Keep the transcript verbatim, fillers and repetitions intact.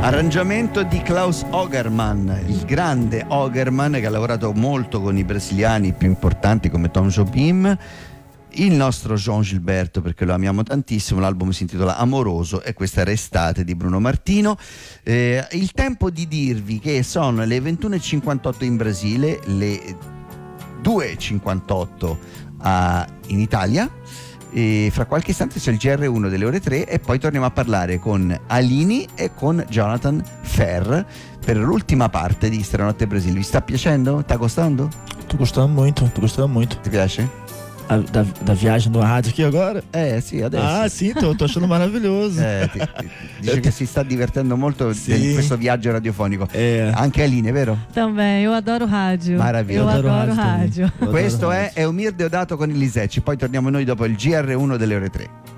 Arrangiamento di Klaus Ogerman, il grande Ogerman che ha lavorato molto con i brasiliani più importanti come Tom Jobim. Il nostro João Gilberto, perché lo amiamo tantissimo. L'album si intitola Amoroso e questa era Estate di Bruno Martino. Eh, il tempo di dirvi che sono le ventuno e cinquantotto in Brasile, le due e cinquantotto a, in Italia, e fra qualche istante c'è il G R uno delle ore tre e poi torniamo a parlare con Aline e con Jonathan Ferr per l'ultima parte di Stranotte Brasile. Vi sta piacendo? Sta gostando? Tô gostando muito, tô gostando muito. Ti piace? A, da, da viagem no rádio aqui agora? Eh sì, adesso. Ah, sì, tô, tô achando maravilhoso. Eh, ti, ti, dice che si sta divertendo molto Sì. in questo viaggio radiofonico. É. Anche Aline, vero? Também, eu adoro rádio. Maravilha. Eu Eu adoro adoro rádio rádio. também. Eu Questo adoro è rádio. Eumir Deodato con il Lisecci. Poi torniamo noi dopo il G R uno delle ore tre.